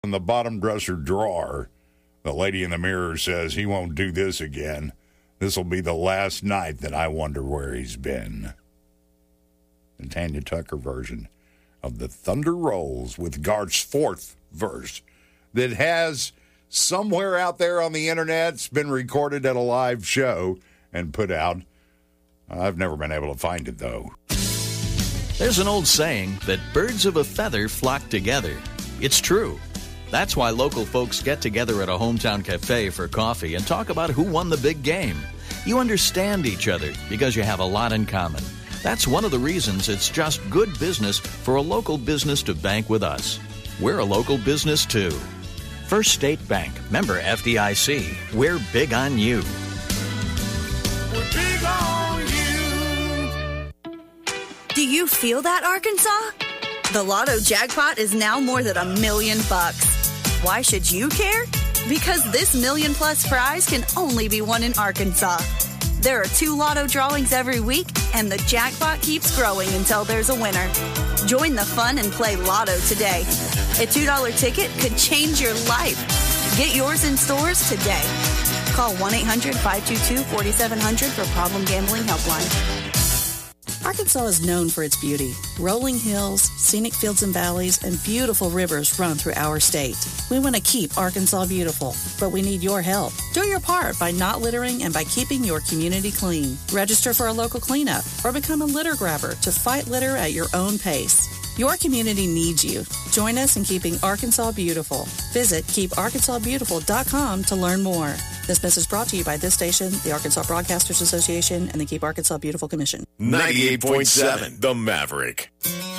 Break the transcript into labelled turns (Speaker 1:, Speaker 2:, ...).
Speaker 1: in the bottom dresser drawer. The lady in the mirror says he won't do this again. This will be the last night that I wonder where he's been. The Tanya Tucker version of the Thunder Rolls with Garth's fourth verse that has somewhere out there on the internet, it's been recorded at a live show and put out. I've never been able to find it, though.
Speaker 2: There's an old saying that birds of a feather flock together. It's true. That's why local folks get together at a hometown cafe for coffee and talk about who won the big game. You understand each other because you have a lot in common. That's one of the reasons it's just good business for a local business to bank with us. We're a local business, too. First State Bank, member FDIC. We're big on you.
Speaker 3: We're big on you.
Speaker 4: Do you feel that, Arkansas? The Lotto jackpot is now more than $1 million. Why should you care? Because this $1 million+ prize can only be won in Arkansas. There are 2 Lotto drawings every week, and the jackpot keeps growing until there's a winner. Join the fun and play Lotto today. A $2 ticket could change your life. Get yours in stores today. Call 1-800-522-4700 for Problem Gambling Helpline.
Speaker 5: Arkansas is known for its beauty. Rolling hills, scenic fields and valleys, and beautiful rivers run through our state. We want to keep Arkansas beautiful, but we need your help. Do your part by not littering and by keeping your community clean. Register for a local cleanup or become a litter grabber to fight litter at your own pace. Your community needs you. Join us in keeping Arkansas beautiful. Visit keeparkansasbeautiful.com to learn more. This message brought to you by this station, the Arkansas Broadcasters Association, and the Keep Arkansas Beautiful Commission.
Speaker 6: 98.7 The Maverick.